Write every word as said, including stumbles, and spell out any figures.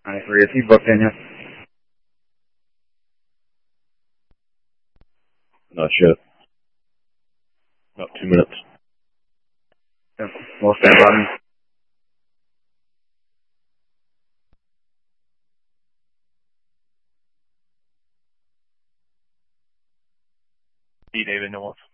ninety-three, is he booked in yet? Not yet. About two minutes. Yeah, we'll stand by me. D. David North.